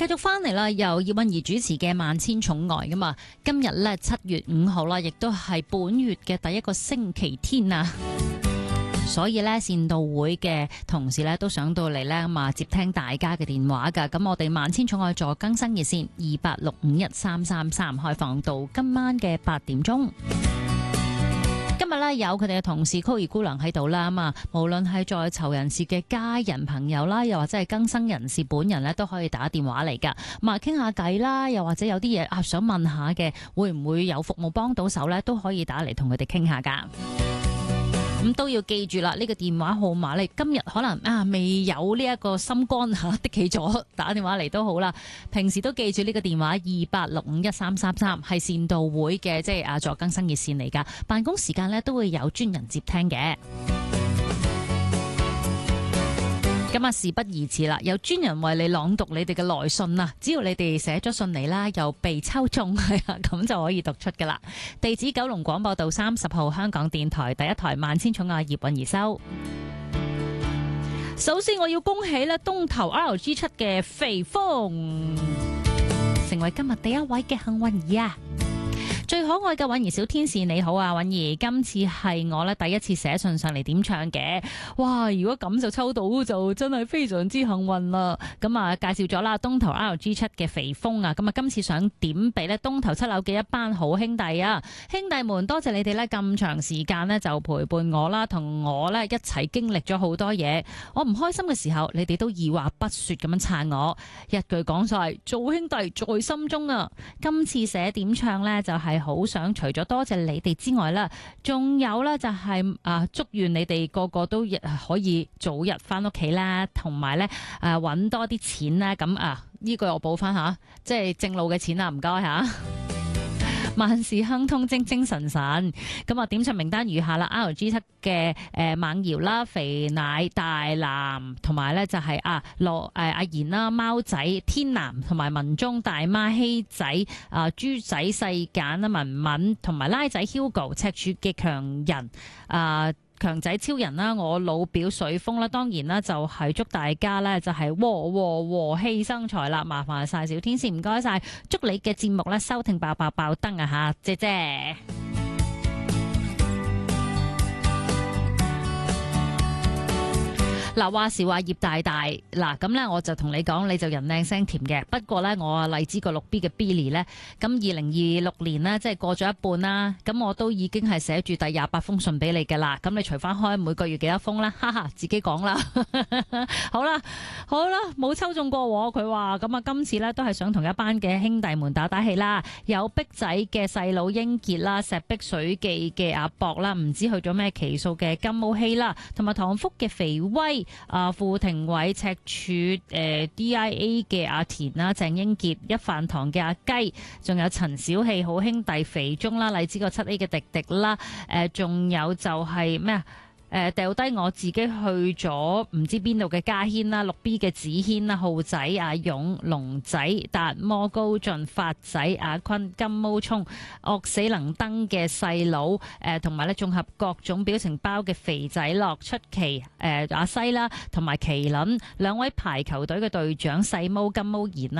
繼續翻嚟啦，由葉韻儀主持嘅《萬千寵愛》噶嘛。今日呢7月5號啦，亦都係本月嘅第一個星期天啊，所以呢善道會嘅同事呢都上到嚟呢咁啊接聽大家嘅電話噶。咁我哋《萬千寵愛》助更生熱線28651333開放到今晚嘅8點鐘。今日咧有佢哋嘅同事 Chloe 姑娘喺度啦，咁啊，無論係在囚人士嘅家人朋友啦，又或者係更生人士本人咧，都可以打電話嚟噶，咁啊傾下偈啦，又或者有啲嘢想問下嘅，會唔會有服務幫到手咧，都可以打嚟同佢哋傾下噶。咁都要記住啦，呢個電話號碼咧，今日可能未有呢一個心肝的起咗，打電話嚟都好啦。平時都記住呢個電話28651333係善道會嘅，即係助更生熱線嚟噶。辦公時間咧都會有專人接聽嘅。咁事不宜遲啦，有專人為你朗讀你哋嘅來信啊！只要你哋寫咗信嚟啦，又被抽中，咁就可以讀出噶啦。地址九龍廣播道30號，香港電台第一台萬千寵愛葉韻儀收。首先我要恭喜咧東頭 RG7嘅肥豐，成為今日第一位嘅幸運兒啊！最可愛嘅韻儀小天使你好啊，韻儀，今次係我第一次寫信上嚟點唱嘅，哇！如果咁就抽到就真係非常之幸運啦。咁介紹咗啦，東頭 RG7嘅肥豐啊，咁今次想點俾東頭7樓嘅一班好兄弟啊，兄弟們多謝你哋咁長時間就陪伴我啦，同我一齊經歷咗好多嘢。我唔開心嘅時候，你哋都二話不說咁樣撐我，一句講晒，做兄弟在心中啊！今次寫點唱就係好想除咗多謝你哋之外啦，仲有就係祝願你哋個個都可以早日翻屋企啦，同埋搵多啲錢啦。咁呢句我補翻下，即係正路嘅錢啊，唔該吓。萬事亨通，精精神神。咁點唱名單如下啦 ，RG7 嘅猛瑤啦、肥奶、大藍，同埋就係阿賢啦、貓仔、天南，同埋文中、大媽、希仔、豬仔、細簡啦、文文，同埋拉仔 Hugo、赤柱嘅強人強仔超人啦，我老表水風啦，當然啦就係祝大家就係和氣生財啦，麻煩晒小天使，唔該晒，祝你嘅節目收聽爆爆爆燈啊吓，姐姐。話時話葉大大咁我就同你講，你就人靚聲甜嘅。不過我荔枝個6B 嘅 Billy 咁2026年即係過咗一半啦。咁我都已經係寫住第28封信俾你㗎啦。咁你除翻開每個月幾多封啦？哈哈，自己講啦。好啦，冇抽中過佢話。咁今次都係想同一班嘅兄弟們打打氣啦。有碧仔嘅細佬英傑啦，石壁水記嘅阿博啦，唔知去咗咩期數嘅金毛希啦，同埋唐福嘅肥威。傅庭偉、赤柱DIA 嘅阿田啦、鄭英傑、一飯堂嘅阿雞，仲有陳小氣好兄弟肥中啦、荔枝個7A 嘅迪迪啦，仲有就係咩啊？掉低我自己去咗唔知邊度嘅家軒啦，6B 嘅子軒啦，浩仔、阿勇、龍仔、達摩高進、發仔、阿坤、金毛聰、惡死能登嘅細佬，同埋綜合各種表情包嘅肥仔樂出奇，阿西啦，同埋麒麟兩位排球隊嘅隊長細毛金毛賢啦。